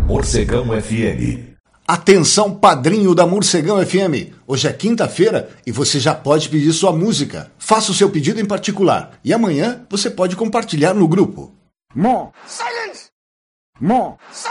Morcegão FM. Atenção, padrinho da Morcegão FM. Hoje é quinta-feira e você já pode pedir sua música. Faça o seu pedido em particular e amanhã você pode compartilhar no grupo. More silence! More silence!